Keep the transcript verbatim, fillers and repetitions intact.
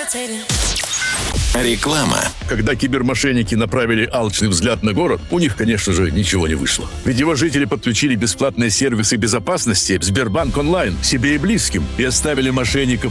Реклама. Когда кибермошенники направили алчный взгляд на город, у них, конечно же, ничего не вышло. Ведь его жители подключили бесплатные сервисы безопасности Сбербанк онлайн себе и близким и оставили мошенников